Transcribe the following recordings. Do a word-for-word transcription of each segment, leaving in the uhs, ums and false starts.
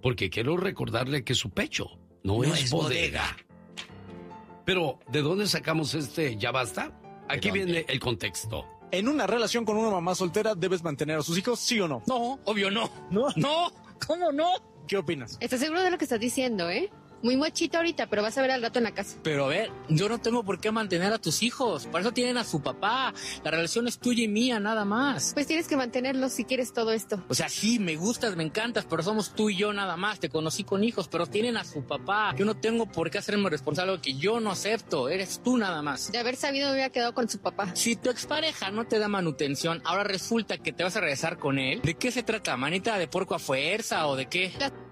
porque quiero recordarle que su pecho no, no es, es bodega. bodega. Pero, ¿de dónde sacamos este ya basta? Aquí viene el contexto. ¿En una relación con una mamá soltera debes mantener a sus hijos, sí o no? No, obvio no. ¿No? No, ¿cómo no? ¿Qué opinas? ¿Estás seguro de lo que estás diciendo, eh? Muy mochito ahorita, pero vas a ver al rato en la casa. Pero a ver, yo no tengo por qué mantener a tus hijos. Para eso tienen a su papá. La relación es tuya y mía, nada más. Pues tienes que mantenerlos si quieres todo esto. O sea, sí, me gustas, me encantas, pero somos tú y yo nada más. Te conocí con hijos, pero tienen a su papá. Yo no tengo por qué hacerme responsable de lo que yo no acepto. Eres tú nada más. De haber sabido me hubiera quedado con su papá. Si tu expareja no te da manutención, ahora resulta que te vas a regresar con él. ¿De qué se trata? ¿Manita de puerco a fuerza o de qué?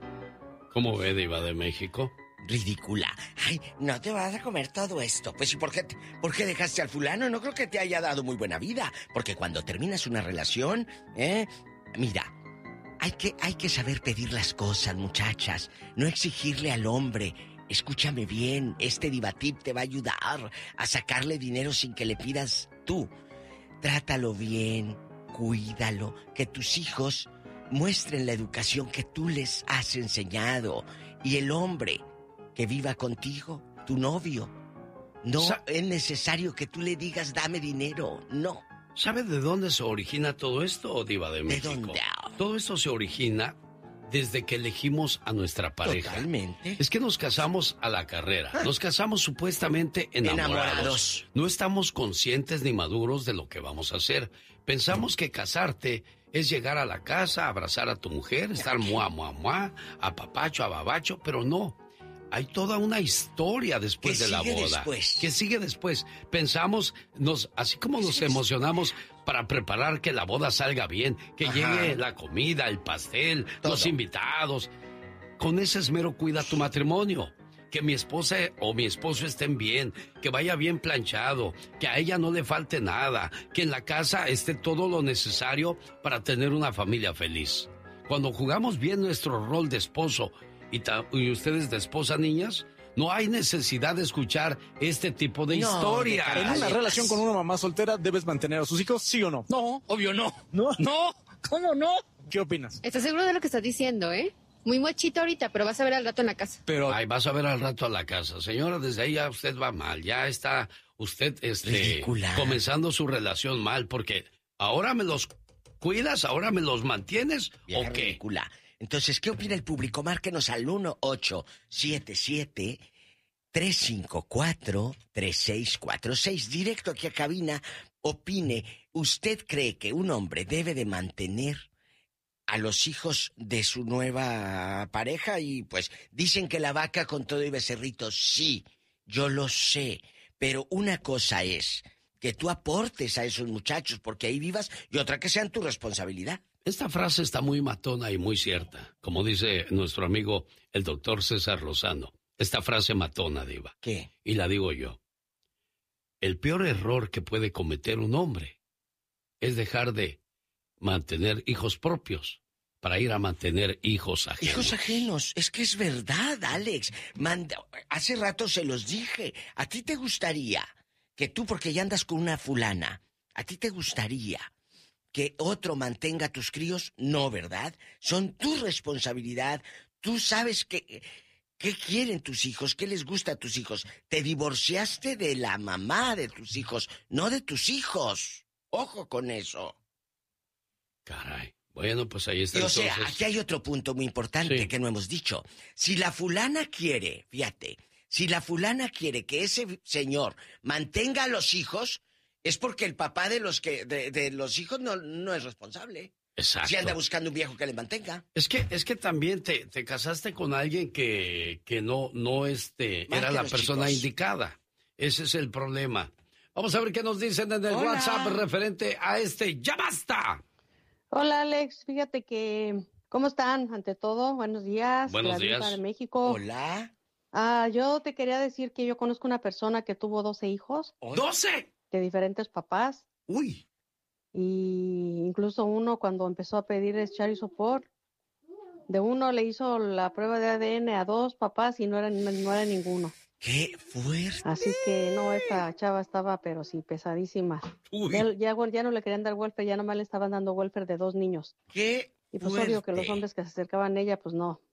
¿Cómo ve, Diva de México? Ridícula. Ay, no te vas a comer todo esto. Pues, ¿y por qué, por qué dejaste al fulano? No creo que te haya dado muy buena vida. Porque cuando terminas una relación, ¿eh? Mira, hay que, hay que saber pedir las cosas, muchachas. No exigirle al hombre. Escúchame bien, este Divatip te va a ayudar a sacarle dinero sin que le pidas tú. Trátalo bien, cuídalo, que tus hijos muestren la educación que tú les has enseñado. Y el hombre que viva contigo, tu novio, no Sa- es necesario que tú le digas dame dinero, no. ¿Sabe de dónde se origina todo esto, Diva de México? ¿De dónde? Todo esto se origina desde que elegimos a nuestra pareja. Totalmente. Es que nos casamos a la carrera. Nos casamos supuestamente enamorados. enamorados. No estamos conscientes ni maduros de lo que vamos a hacer. Pensamos que casarte es llegar a la casa, abrazar a tu mujer, estar muá, muá, muá, a papacho, a babacho, pero no. Hay toda una historia después de la boda. Después? ¿Qué sigue después? Pensamos, nos, así como nos emocionamos para preparar que la boda salga bien, que Ajá. llegue la comida, el pastel, todo. Los invitados. Con ese esmero cuida tu matrimonio. Que mi esposa o mi esposo estén bien, que vaya bien planchado, que a ella no le falte nada, que en la casa esté todo lo necesario para tener una familia feliz. Cuando jugamos bien nuestro rol de esposo, Y, ta- y ustedes de esposa, niñas, no hay necesidad de escuchar este tipo de no, historias. ¿En una relación con una mamá soltera debes mantener a sus hijos, sí o no? No, obvio no. ¿No? No, ¿cómo no? ¿Qué opinas? ¿Estás seguro de lo que estás diciendo, eh? Muy mochito ahorita, pero vas a ver al rato en la casa. Pero... Ay, vas a ver al rato a la casa. Señora, desde ahí ya usted va mal. Ya está usted este, Ridícula. comenzando su relación mal, porque ahora me los cuidas, ahora me los mantienes, Bien, ¿o qué? Ridícula. Entonces, ¿qué opina el público? Márquenos al uno ocho siete siete, tres cinco cuatro, tres seis cuatro seis. Directo aquí a cabina. Opine, ¿usted cree que un hombre debe de mantener a los hijos de su nueva pareja? Y pues dicen que la vaca con todo y becerritos, sí, yo lo sé. Pero una cosa es que tú aportes a esos muchachos porque ahí vivas y otra que sean tu responsabilidad. Esta frase está muy matona y muy cierta, como dice nuestro amigo el doctor César Lozano. Esta frase matona, Diva. ¿Qué? Y la digo yo. El peor error que puede cometer un hombre es dejar de mantener hijos propios para ir a mantener hijos ajenos. Hijos ajenos, es que es verdad, Alex. Manda, hace rato se los dije. ¿A ti te gustaría que tú, porque ya andas con una fulana, a ti te gustaría que otro mantenga a tus críos? No, ¿verdad? Son tu responsabilidad. Tú sabes que, qué quieren tus hijos, qué les gusta a tus hijos. Te divorciaste de la mamá de tus hijos, no de tus hijos. Ojo con eso. Caray. Bueno, pues ahí está. Y, o entonces... sea, aquí hay otro punto muy importante sí. que no hemos dicho. Si la fulana quiere, fíjate, si la fulana quiere que ese señor mantenga a los hijos, es porque el papá de los que de, de los hijos no, no es responsable. Exacto. Si anda buscando un viejo que le mantenga. Es que es que también te, te casaste con alguien que, que no, no este, era la persona chicos. indicada. Ese es el problema. Vamos a ver qué nos dicen en el Hola. WhatsApp referente a este ¡Ya basta! Hola, Alex. Fíjate que... ¿Cómo están? Ante todo, buenos días. Buenos la días. Diva de México. Hola. Ah, yo te quería decir que yo conozco una persona que tuvo doce hijos. ¿doce? De diferentes papás. Uy. Y incluso uno cuando empezó a pedir child support, de uno le hizo la prueba de A D N a dos papás y no era, no, no era ninguno. ¡Qué fuerte! Así que no, esta chava estaba, pero sí, pesadísima. Ya, ya, ya no le querían dar welfare, ya nomás le estaban dando welfare de dos niños. ¡Qué Y pues fuerte! obvio que los hombres que se acercaban a ella, pues no,